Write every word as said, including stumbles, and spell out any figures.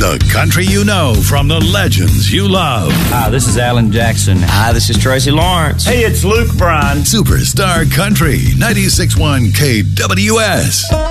The country you know from the legends you love. Hi, this is Alan Jackson. Hi, this is Tracy Lawrence. Hey, it's Luke Bryan. Superstar Country, ninety-six point one K W S.